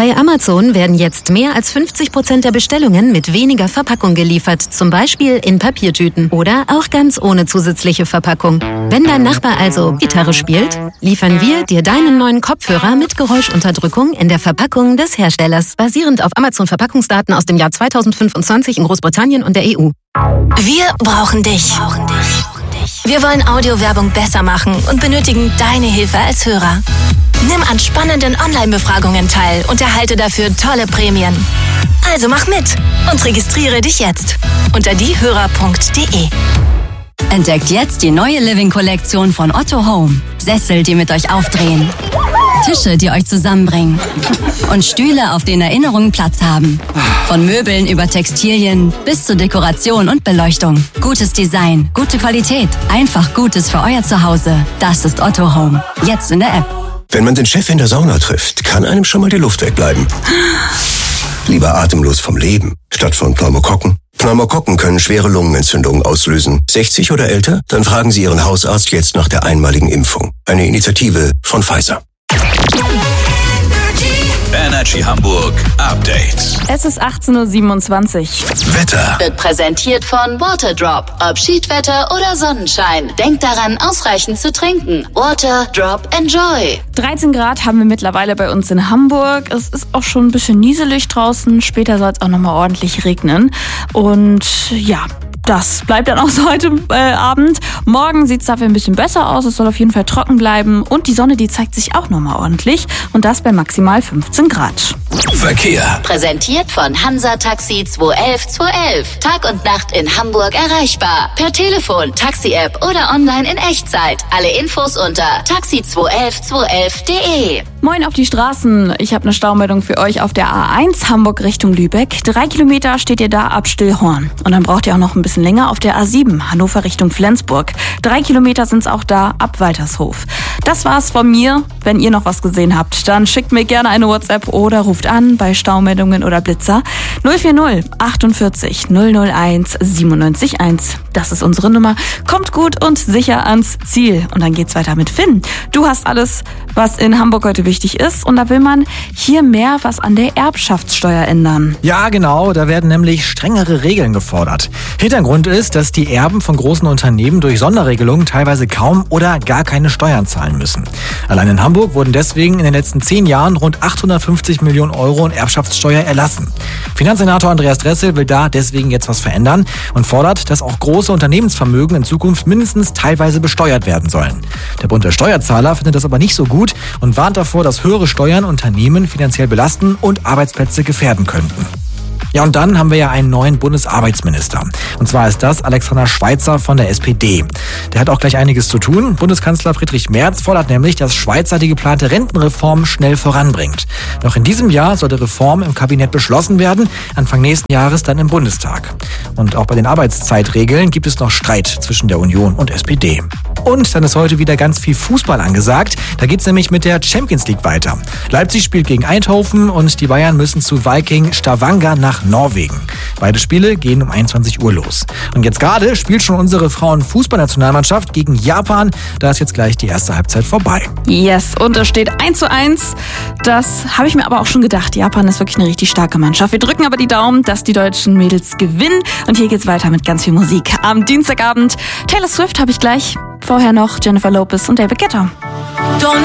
Bei Amazon werden jetzt mehr als 50% der Bestellungen mit weniger Verpackung geliefert, zum Beispiel in Papiertüten oder auch ganz ohne zusätzliche Verpackung. Wenn dein Nachbar also Gitarre spielt, liefern wir dir deinen neuen Kopfhörer mit Geräuschunterdrückung in der Verpackung des Herstellers, basierend auf Amazon-Verpackungsdaten aus dem Jahr 2025 in Großbritannien und der EU. Wir brauchen dich. Wir wollen Audiowerbung besser machen und benötigen deine Hilfe als Hörer. Nimm an spannenden Online-Befragungen teil und erhalte dafür tolle Prämien. Also mach mit und registriere dich jetzt unter diehörer.de. Entdeckt jetzt die neue Living-Kollektion von Otto Home. Sessel, die mit euch aufdrehen. Tische, die euch zusammenbringen. Und Stühle, auf denen Erinnerungen Platz haben. Von Möbeln über Textilien bis zur Dekoration und Beleuchtung. Gutes Design, gute Qualität. Einfach Gutes für euer Zuhause. Das ist Otto Home. Jetzt in der App. Wenn man den Chef in der Sauna trifft, kann einem schon mal die Luft wegbleiben. Lieber atemlos vom Leben, statt von Pneumokokken. Pneumokokken können schwere Lungenentzündungen auslösen. 60 oder älter? Dann fragen Sie Ihren Hausarzt jetzt nach der einmaligen Impfung. Eine Initiative von Pfizer. Energy Hamburg Update. Es ist 18.27 Uhr. Wetter Wird präsentiert von Waterdrop. Ob Schiedwetter oder Sonnenschein. Denkt daran, ausreichend zu trinken. Waterdrop Enjoy. 13 Grad haben wir mittlerweile bei uns in Hamburg. Es ist auch schon ein bisschen nieselig draußen. Später soll es auch nochmal ordentlich regnen. Und ja, das bleibt dann auch so heute Abend. Morgen sieht es dafür ein bisschen besser aus. Es soll auf jeden Fall trocken bleiben. Und die Sonne, die zeigt sich auch nochmal ordentlich. Und das bei maximal 15 Grad. Verkehr. Präsentiert von Hansa Taxi 211 211. Tag und Nacht in Hamburg erreichbar. Per Telefon, Taxi-App oder online in Echtzeit. Alle Infos unter taxi211211.de. Moin auf die Straßen. Ich habe eine Staumeldung für euch auf der A1 Hamburg Richtung Lübeck. 3 Kilometer steht ihr da ab Stillhorn. Und dann braucht ihr auch noch ein bisschen länger auf der A7 Hannover Richtung Flensburg. 3 Kilometer sind es auch da ab Waltershof. Das war's von mir. Wenn ihr noch was gesehen habt, dann schickt mir gerne eine WhatsApp oder ruft an bei Staumeldungen oder Blitzer 040 48 001 97 1. Das ist unsere Nummer. Kommt gut und sicher ans Ziel. Und dann geht's weiter mit Finn. Du hast alles, was in Hamburg heute wichtig ist. Und da will man hier mehr was an der Erbschaftssteuer ändern. Ja, genau. Da werden nämlich strengere Regeln gefordert. Hintergrund ist, dass die Erben von großen Unternehmen durch Sonderregelungen teilweise kaum oder gar keine Steuern zahlen müssen. Allein in Hamburg wurden deswegen in den letzten 10 Jahren rund 850 Millionen Euro in Erbschaftssteuer erlassen. Finanzsenator Andreas Dressel will da deswegen jetzt was verändern und fordert, dass auch große Unternehmensvermögen in Zukunft mindestens teilweise besteuert werden sollen. Der Bund der Steuerzahler findet das aber nicht so gut und warnt davor, dass höhere Steuern Unternehmen finanziell belasten und Arbeitsplätze gefährden könnten. Ja, und dann haben wir ja einen neuen Bundesarbeitsminister. Und zwar ist das Alexander Schweitzer von der SPD. Der hat auch gleich einiges zu tun. Bundeskanzler Friedrich Merz fordert nämlich, dass Schweitzer die geplante Rentenreform schnell voranbringt. Noch in diesem Jahr soll die Reform im Kabinett beschlossen werden, Anfang nächsten Jahres dann im Bundestag. Und auch bei den Arbeitszeitregeln gibt es noch Streit zwischen der Union und SPD. Und dann ist heute wieder ganz viel Fußball angesagt. Da geht's nämlich mit der Champions League weiter. Leipzig spielt gegen Eindhoven und die Bayern müssen zu Viking Stavanger nach Norwegen. Beide Spiele gehen um 21 Uhr los. Und jetzt gerade spielt schon unsere Frauenfußballnationalmannschaft gegen Japan. Da ist jetzt gleich die erste Halbzeit vorbei. Yes, und es steht 1:1. Das habe ich mir aber auch schon gedacht. Japan ist wirklich eine richtig starke Mannschaft. Wir drücken aber die Daumen, dass die deutschen Mädels gewinnen. Und hier geht's weiter mit ganz viel Musik. Am Dienstagabend Taylor Swift habe ich gleich. Vorher noch Jennifer Lopez und David Guetta.